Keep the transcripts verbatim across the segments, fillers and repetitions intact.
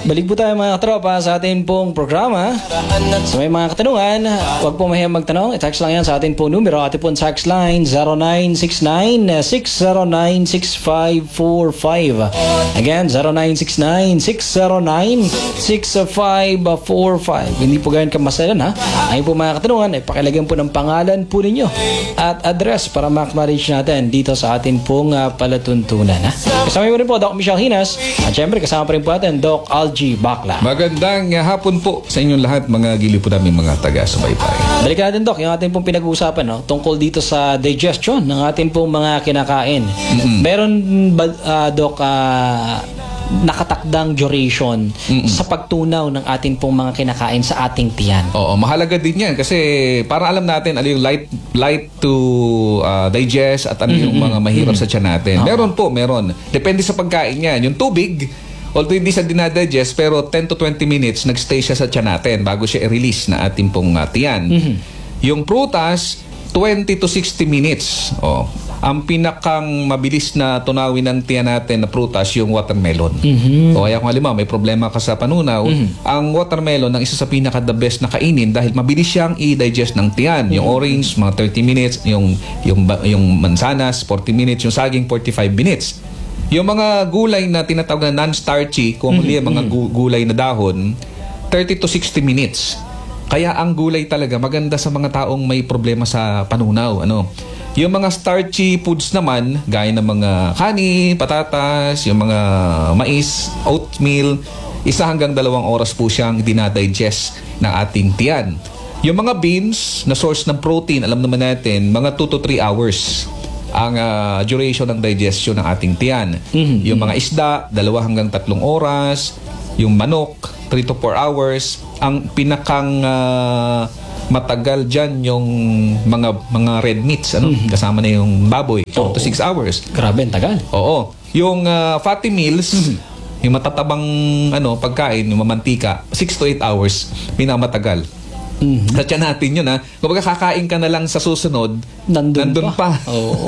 Balik po tayo mga katropa sa atin pong programa. Sa may mga katanungan, huwag po mahiyang magtanong. I-text lang yan sa atin pong numero. Atin pong text line zero nine six nine, six zero nine, six five four five. Again, zero nine six nine, six zero nine, six five four five. Hindi po ganyan kamasalan ha. Ayun po mga katanungan, ay pakilagyan po ng pangalan po ninyo at address para ma-acknowledge natin dito sa atin pong uh, palatuntunan ha. Kasama mo rin po, Doc Michelle Hinas. At syempre, kasama pa rin po natin, Doc Algie Bacla. Magandang hapon po sa inyong lahat, mga giliw po namin mga taga-subaybay. Balikan natin, Doc, yung ating pong pinag-uusapan no, tungkol dito sa digestion ng ating pong mga kinakain. Mm-hmm. Meron ba, uh, Doc, uh, nakatakdang duration Mm-mm. sa pagtunaw ng ating pong mga kinakain sa ating tiyan? Oo, mahalaga din yan kasi para alam natin ano yung light light to uh, digest at ano yung mga mahirap Mm-mm. sa tiyan natin. Oo. Meron po, meron. Depende sa pagkain yan. Yung tubig, although hindi siya dinadigest, pero ten to twenty minutes nagstay siya sa tiyan natin bago siya i-release na ating pong uh, tiyan. Mm-hmm. Yung prutas, twenty to sixty minutes. Oh. Ang pinakang mabilis na tunawin ng tiyan natin na prutas, yung watermelon. Mm-hmm. O kaya kung halimbawa may problema ka sa panunaw, mm-hmm. ang watermelon ang isa sa pinaka the best na kainin dahil mabilis siyang i-digest ng tiyan. Mm-hmm. Yung orange, mga thirty minutes, yung yung yung mansanas, forty minutes, yung saging, forty-five minutes. Yung mga gulay na tinatawag na non-starchy, kung mm-hmm. mga gulay na dahon, thirty to sixty minutes. Kaya ang gulay talaga maganda sa mga taong may problema sa panunaw. Ano? Yung mga starchy foods naman, gaya ng mga kani, patatas, yung mga mais, oatmeal, isa hanggang dalawang oras po siyang dinadigest ng ating tiyan. Yung mga beans na source ng protein, alam naman natin, mga two to three hours ang uh, duration ng digestion ng ating tiyan. Mm-hmm. Yung mga isda, dalawa hanggang tatlong oras. Yung manok, three to four hours. Ang pinakang uh, matagal dyan yung mga mga red meats, ano? Mm-hmm. Kasama na yung baboy, four to six hours. Grabe, ang tagal. Oo. Yung uh, fatty meals, mm-hmm. yung matatabang ano, pagkain, yung mamantika, six to eight hours, pinakamatagal. Mm-hmm. Sa tiyan natin yun ha. Kung kakain ka na lang sa susunod, nandun, nandun pa. pa. Oo.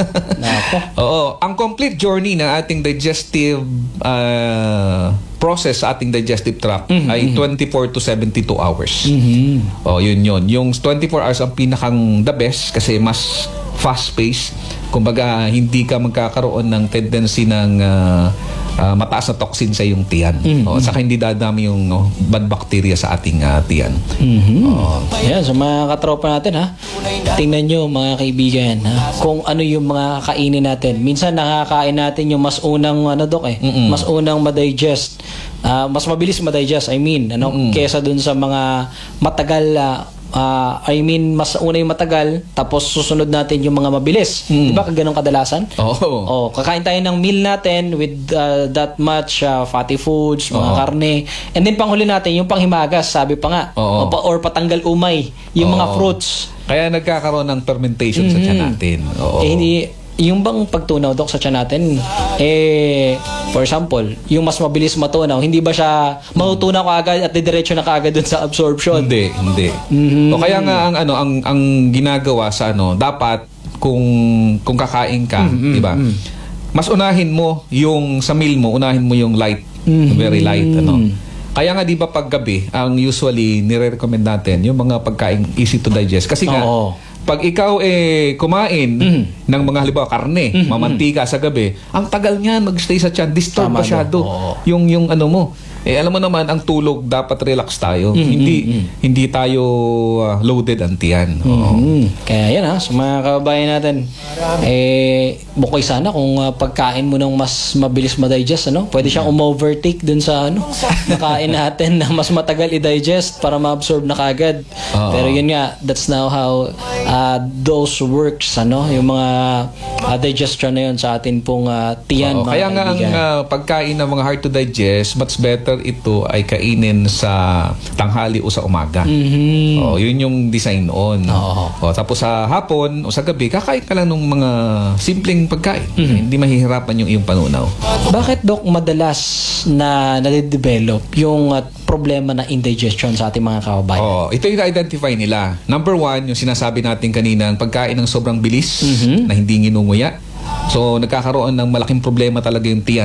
Oo. Ang complete journey ng ating digestive uh, process sa ating digestive tract mm-hmm. ay twenty-four to seventy-two hours. Mm-hmm. Oh, yun yun. Yung twenty-four hours ang pinakang the best kasi mas fast-paced. Kumbaga, hindi ka magkakaroon ng tendency ng uh, uh, mataas na toxin sa iyong tiyan. Mm-hmm. Oh, saka hindi dadami yung oh, bad bacteria sa ating uh, tiyan. Mm-hmm. Oh. Ayan, sa mga katropa natin ha, tingnan nyo mga kaibigan ha, kung ano yung mga kainin natin. Minsan nakakain natin yung mas unang ano Dok eh, mm-hmm. mas unang ma-digest. Uh, mas mabilis ma-digest, I mean, ano, mm-hmm. kesa dun sa mga matagal uh, Uh, I mean, mas una yung matagal, tapos susunod natin yung mga mabilis. Mm. Di ba? Ganun kadalasan? Oo. Oh. Oh, kakain tayo ng meal natin with uh, that much uh, fatty foods, mga oh. karne. And then panghuli natin, yung panghimagas, sabi pa nga. Oh. O, or patanggal umay, yung oh. mga fruits. Kaya nagkakaroon ng fermentation mm-hmm. sa tiyan natin. Oo. Eh, hindi... Yung bang pagtunaw, Dok, sa tiyan natin, eh, for example, yung mas mabilis matunaw, hindi ba siya matutunaw ka agad at didiretso na kaagad dun sa absorption? Hindi, hindi. Mm-hmm. O kaya nga ang ano, ang ang ginagawa sa ano, dapat kung kung kakain ka, mm-hmm. di ba? Mas unahin mo yung sa meal mo, unahin mo yung light, mm-hmm. very light, ano. Kaya nga di ba pag gabi, ang usually nire-recommend natin yung mga pagkain easy to digest kasi nga Oo. pag ikaw eh kumain mm-hmm. ng mga halimbawa karne, mm-hmm. mamantika sa gabi, ang tagal niyan magstay sa tiyan, disturb Tama masyado yung yung ano mo. Eh alam mo naman ang tulog dapat relax tayo. Mm-hmm. Hindi mm-hmm. hindi tayo uh, loaded ang tiyan. Mm-hmm. Kaya yan ha, sa mga kababayan natin, eh bukoy sana kung uh, pagkain mo nang mas mabilis ma-digest, ano? Pwede siyang um-overtake dun sa ano, nakain natin na mas matagal i-digest para ma-absorb na kagad. Uh-huh. Pero yun nga, that's now how uh, those works, ano? Yung mga uh, digestion na yun sa atin pong uh, tiyan. Uh-huh. Kaya nga ang uh, pagkain ng mga hard to digest, much better ito ay kainin sa tanghali o sa umaga. Mm-hmm. Oh, yun yung design on. Oh. Oh, tapos sa hapon o sa gabi, kakain ka lang ng mga simpleng pagkain. Mm-hmm. Hindi mahihirapan yung iyong panunaw. Bakit, Dok, madalas na nade-develop yung uh, problema na indigestion sa ating mga kababayan? Oh, ito yung identify nila. Number one, yung sinasabi natin kanina, ang pagkain ng sobrang bilis mm-hmm. na hindi nginunguya. So, nagkakaroon ng malaking problema talaga yung tiyan.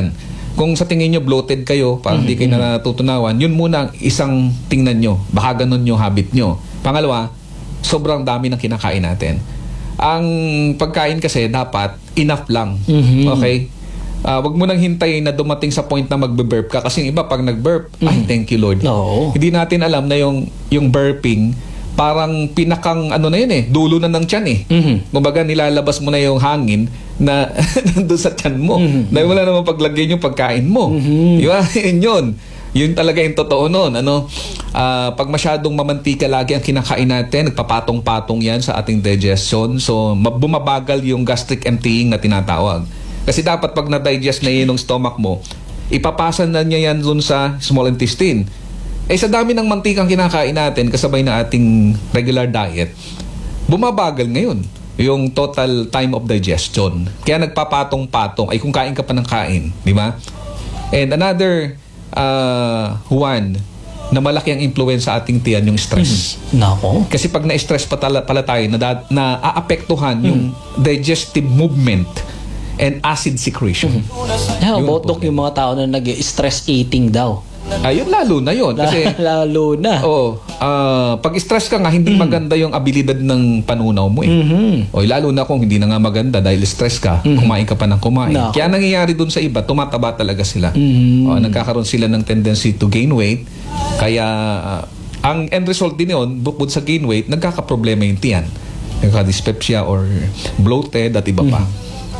Kung sa tingin nyo bloated kayo, parang hindi kayo natutunawan, yun muna ang isang tingnan nyo. Baka ganun yung habit nyo. Pangalawa, sobrang dami ng kinakain natin. Ang pagkain kasi dapat enough lang. Mhm. Okay? Uh, wag mo nang hintayin na dumating sa point na magbe-burp ka kasi yung iba pag nag-burp, ay thank you Lord. Oo. Hindi natin alam na yung yung burping parang pinakang ano na yun eh, dulo na ng tiyan eh. Mhm. Kumbaga nilalabas mo na yung hangin na nandun sa tiyan mo. Dahil wala namang paglagyan yung pagkain mo. Di ba? Yun yun. Yun talaga yung totoo nun. Ano? Ah, pag masyadong mamantika lagi ang kinakain natin, nagpapatong-patong yan sa ating digestion. So, ma- bumabagal yung gastric emptying na tinatawag. Kasi dapat pag na-digest na yun ng stomach mo, ipapasa na niya yan dun sa small intestine. Eh sa dami ng mantikang kinakain natin kasabay na ating regular diet, bumabagal ngayon yung total time of digestion. Kaya nagpapatong-patong ay kung kain ka pa ng kain, di ba? And another uh, one na malaki ang influence sa ating tiyan yung stress. Nako. Kasi pag na-stress pa tala, pala tayo, na, na aapektuhan yung digestive movement and acid secretion. How Yun about po. Dok, yung mga tao na nag-stress eating daw? Ayun, lalo na yun. Kasi, Lalo na. oh, ah, pag stress ka nga, hindi maganda yung abilidad ng panunaw mo eh. Mhm. O lalo na kung hindi na nga maganda dahil stress ka, kumain ka pa ng kumain. Nako. Kaya nangyayari dun sa iba, tumataba talaga sila. Mhm. O, nagkakaroon sila ng tendency to gain weight. Kaya, ah, ang end result din yun, bukod sa gain weight, nagkakaproblema yung tiyan. Nagka-dyspepsia or bloated at iba pa.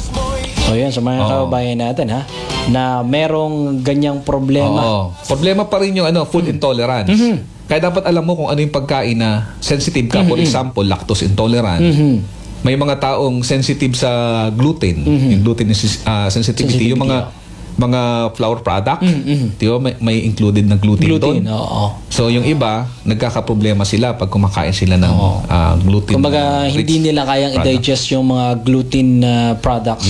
So yan, sa mga Oo. kababayan natin ha, na merong ganyang problema. Oo. Problema pa rin yung ano, food intolerance. Kaya dapat alam mo kung ano yung pagkain na sensitive ka. For example, lactose intolerant. Mhm. May mga taong sensitive sa gluten. Yung gluten is, uh, sensitivity. Sensitivity, Yung mga oo. mga flour product. Mhm. Di ba? May, may included na gluten, Gluten, doon. oo. So yung iba, nagkakaproblema sila pag kumakain sila ng uh, gluten. Kumbaga, uh, hindi rich nila kayang product. i-digest yung mga gluten uh, products.